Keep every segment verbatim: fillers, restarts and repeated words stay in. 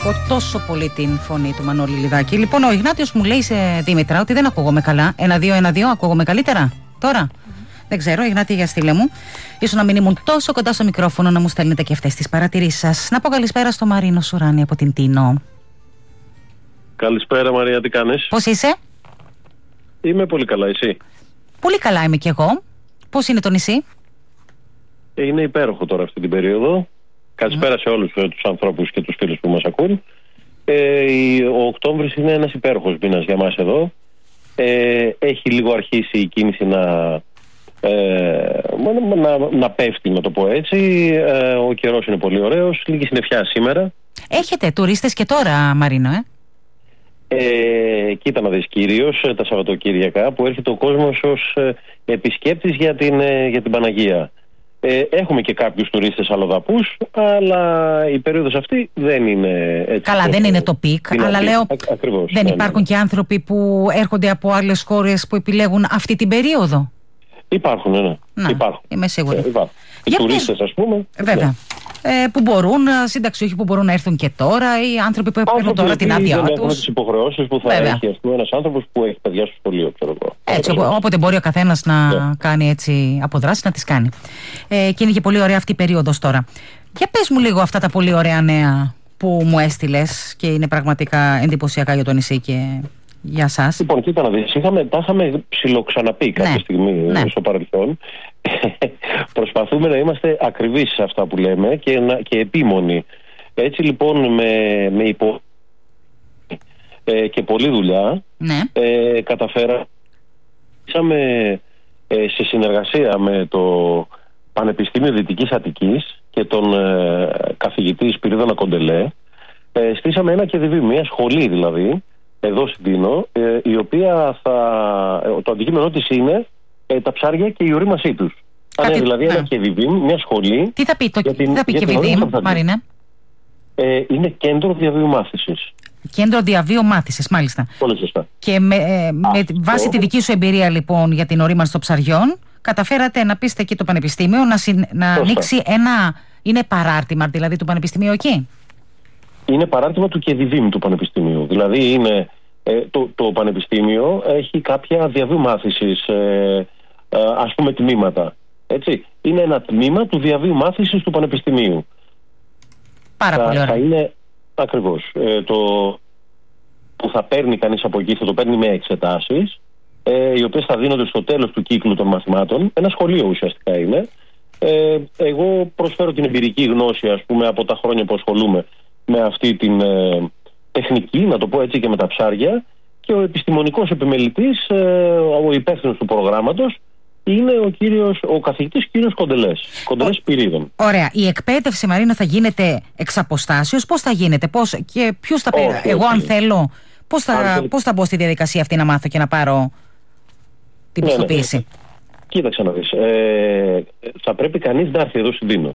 τόσο πολύ την φωνή του Μανώλη Λιδάκη. Λοιπόν, ο Ιγνάτιος μου λέει σε Δήμητρα ότι δεν ακούγομαι καλά. Ένα-δύο, ένα-δύο, ακούγομαι καλύτερα τώρα. Mm-hmm. Δεν ξέρω, Ιγνάτη, για στείλε μου. Ίσως να μην ήμουν τόσο κοντά στο μικρόφωνο να μου στέλνετε και αυτές τις παρατηρήσεις σας. Να πω καλησπέρα στο Μαρίνο Σουράνη από την Τίνο. Καλησπέρα, Μαρία, τι κάνεις? Πώς είσαι? Είμαι πολύ καλά, εσύ? Πολύ καλά είμαι κι εγώ. Πώς είναι το νησί? Είναι υπέροχο τώρα αυτή την περίοδο. Καλησπέρα mm. σε όλους τους ανθρώπους και τους φίλους που μας ακούν. Ε, ο Οκτώβρης είναι ένας υπέροχος μήνας για μας εδώ. Ε, έχει λίγο αρχίσει η κίνηση να, ε, να, να πέφτει, να το πω έτσι. Ε, ο καιρός είναι πολύ ωραίος. Λίγη συννεφιά σήμερα. Έχετε τουρίστες και τώρα, Μαρίνο, ε? Ε, κοίτα να δεις, κυρίως τα Σαββατοκύριακα που έρχεται ο κόσμος ως ε, επισκέπτης για την, ε, για την Παναγία. Ε, έχουμε και κάποιους τουρίστες αλλοδαπούς, αλλά η περίοδος αυτή δεν είναι έτσι. Καλά, δεν είναι το πικ, δυνατή. Αλλά λέω Α, ακριβώς, δεν ναι, υπάρχουν ναι. και άνθρωποι που έρχονται από άλλες χώρες που επιλέγουν αυτή την περίοδο? Υπάρχουν, ναι, Να, υπάρχουν. Είμαι σίγουρη. Ε, υπάρχουν. Οι τουρίστες, ας πούμε. Βέβαια. Ναι. Ε, που μπορούν, συνταξιούχοι που μπορούν να έρθουν και τώρα, ή άνθρωποι που παίρνουν τώρα την άδειά τους. Έχουν τις υποχρεώσεις που θα Βέβαια. έχει, ας πούμε, ένας άνθρωπος που έχει παιδιά στο σχολείο, ξέρω εγώ. Έτσι, όποτε μπορεί ο καθένας να yeah. κάνει έτσι αποδράσεις, να τις κάνει. Ε, και είναι και πολύ ωραία αυτή η περίοδος τώρα. Για πες μου λίγο αυτά τα πολύ ωραία νέα που μου έστειλες και είναι πραγματικά εντυπωσιακά για το νησί και για σας. Λοιπόν, κοίτα να δεις, είχαμε, τα είχαμε ψιλοξαναπεί κάποια ναι. στιγμή ναι. στο παρελθόν. Προσπαθούμε να είμαστε ακριβείς σε αυτά που λέμε και, να, και επίμονοι. Έτσι λοιπόν με, με υπο... ε, και πολλή δουλειά ναι. ε, καταφέραμε ε, σε συνεργασία με το Πανεπιστήμιο Δυτικής Αττικής και τον ε, καθηγητή Σπυρίδωνα Κοντελέ ε, στήσαμε ένα και διβή, μια σχολή δηλαδή εδώ στην Τίνο, ε, η οποία θα, ε, το αντικείμενό της είναι ε, τα ψάρια και η ορίμασή τους. Θα είναι δηλαδή ναι. ένα και διβήμ, μια σχολή. Τι θα πει το τι θα πει και διβήμ, Μαρίνε? Ε, είναι κέντρο διαβίου μάθησης. Κέντρο διαβίου μάθησης, μάλιστα. Πολύ σωστά. Και με, ε, με Αυτό... βάση τη δική σου εμπειρία λοιπόν για την ορίμανση των ψαριών, καταφέρατε να πείστε και το Πανεπιστήμιο να, συν, να ανοίξει ένα. Είναι παράρτημα δηλαδή του Πανεπιστημίου εκεί? Είναι παράρτημα του ΚΕΔΙΒΙΜ του Πανεπιστημίου. Δηλαδή είναι, ε, το, το Πανεπιστήμιο έχει κάποια διαβίου μάθησης, ε, ε, ας πούμε τμήματα. Έτσι. Είναι ένα τμήμα του διαβίου μάθησης του Πανεπιστημίου. Πάρα θα, πολύ ωραία. Θα είναι ακριβώς ε, το που θα παίρνει κανείς από εκεί, θα το παίρνει με εξετάσεις, ε, οι οποίες θα δίνονται στο τέλος του κύκλου των μαθημάτων. Ένα σχολείο ουσιαστικά είναι. Ε, εγώ προσφέρω την εμπειρική γνώση, ας πούμε, από τα χρόνια που ασχολούμαι με αυτή την ε, τεχνική, να το πω έτσι, και με τα ψάρια, και ο επιστημονικός επιμελητής, ε, ο υπεύθυνος του προγράμματος, είναι ο, κύριος, ο καθηγητής κύριος Κοντελές, Κοντελές Σπυρίδων. Ωραία. Η εκπαίδευση, Μαρίνο, θα γίνεται εξ αποστάσεως? Πώς θα γίνεται, πώς και ποιους θα πέρα? Εγώ όχι. αν θέλω, πώς θα, αν πώς θα μπω στη διαδικασία αυτή να μάθω και να πάρω την ναι, πιστοποίηση? Ναι, ναι. Κοίταξε να δεις. Ε, θα πρέπει κανείς να έρθει εδώ στην Τίνο.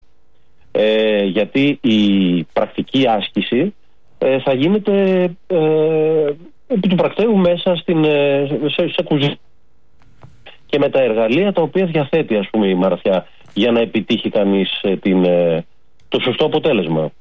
Ε, γιατί η πρακτική άσκηση ε, θα γίνεται ε, επί του πρακτέου μέσα στην, ε, σε, σε κουζίνα και με τα εργαλεία τα οποία διαθέτει, ας πούμε, η Μαραθιά για να επιτύχει κανείς ε, την, ε, το σωστό αποτέλεσμα.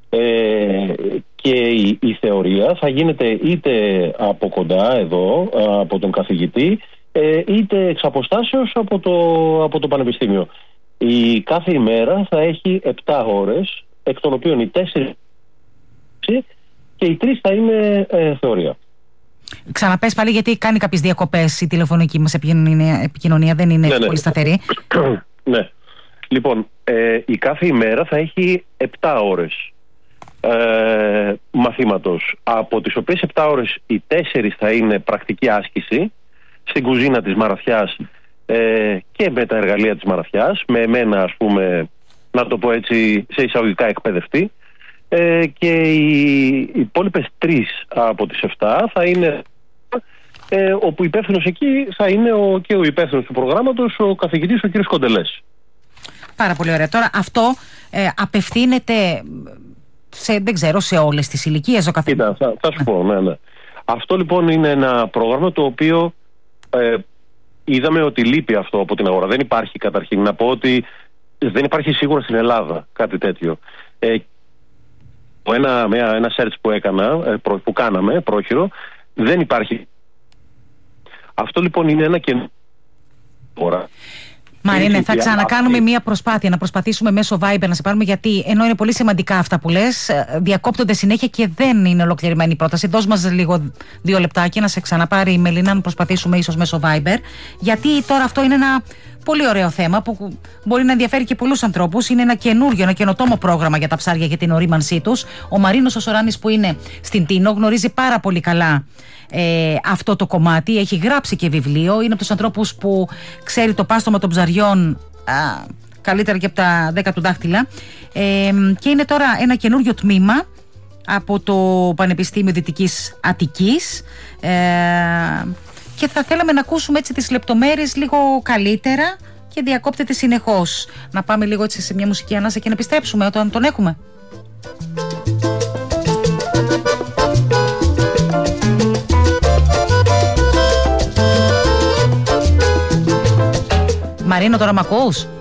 Ε, και η, η θεωρία θα γίνεται είτε από κοντά εδώ από τον καθηγητή, ε, είτε εξ αποστάσεως από το, από το Πανεπιστήμιο. Η κάθε ημέρα θα έχει επτά ώρες, εκ των οποίων οι τέσσερις και οι τρεις θα είναι ε, θεωρία. Ξαναπες πάλι, γιατί κάνει κάποιες διακοπές η τηλεφωνική μας επικοινωνία, επικοινωνία δεν είναι ναι, ναι. πολύ σταθερή. Ναι. Λοιπόν, ε, η κάθε ημέρα θα έχει επτά ώρες ε, μαθήματος, από τις οποίες επτά ώρες οι τέσσερις θα είναι πρακτική άσκηση στην κουζίνα της Μαραθιάς ε, και με τα εργαλεία της Μαραθιάς, με εμένα, ας πούμε, να το πω έτσι, σε εισαγωγικά εκπαιδευτή, ε, και οι υπόλοιπες τρεις από τις επτά θα είναι ε, όπου υπεύθυνος εκεί θα είναι ο, και ο υπεύθυνος του προγράμματος, ο καθηγητής, ο κ. Κοντελές. Πάρα πολύ ωραία. Τώρα αυτό ε, απευθύνεται σε, δεν ξέρω, σε όλες τις ηλικίες ο καθένας? Κοίτα, θα, θα σου πω, ναι, ναι. Αυτό λοιπόν είναι ένα πρόγραμμα το οποίο ε, είδαμε ότι λείπει αυτό από την αγορά. Δεν υπάρχει καταρχήν. Να πω ότι δεν υπάρχει σίγουρα στην Ελλάδα κάτι τέτοιο. Ε, ένα, μια, ένα search που έκανα, που κάναμε, πρόχειρο, δεν υπάρχει. Αυτό λοιπόν είναι ένα καινούριο. Μαρίνε, θα ξανακάνουμε αυτή. μία προσπάθεια να προσπαθήσουμε μέσω Viber να σε πάρουμε, γιατί ενώ είναι πολύ σημαντικά αυτά που λες, διακόπτονται συνέχεια και δεν είναι ολοκληρωμένη η πρόταση. Δώσ' μας λίγο δύο λεπτάκια να σε ξαναπάρει η Μελίνα, να προσπαθήσουμε ίσως μέσω Viber, γιατί τώρα αυτό είναι ένα πολύ ωραίο θέμα που μπορεί να ενδιαφέρει και πολλούς ανθρώπους. Είναι ένα καινούριο, ένα καινοτόμο πρόγραμμα για τα ψάρια για την ορίμανσή τους. Ο Μαρίνος ο Σοράνης, που είναι στην Τίνο, γνωρίζει πάρα πολύ καλά ε, αυτό το κομμάτι. Έχει γράψει και βιβλίο. Είναι από τους ανθρώπους που ξέρει το πάστομα των ψαριών α, καλύτερα και από τα δέκα του δάχτυλα. Ε, και είναι τώρα ένα καινούριο τμήμα από το Πανεπιστήμιο Δυτικής Αττικής. Ε, και θα θέλαμε να ακούσουμε έτσι τις λεπτομέρειες λίγο καλύτερα και διακόπτεται συνεχώς. Να πάμε λίγο έτσι σε μια μουσική ανάσα και να επιστρέψουμε όταν τον έχουμε. Μαρίνο, τώρα μ' ακούς?